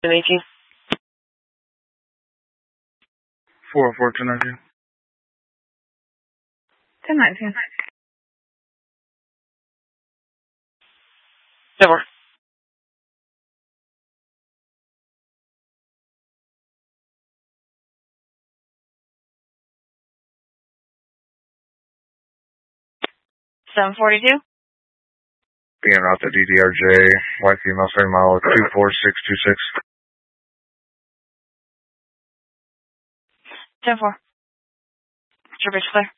1018. 404 1019. 1019. 10-4. $742. Being out to DDRJ, white female, same mile 24626. 10-4. Your bitch clear.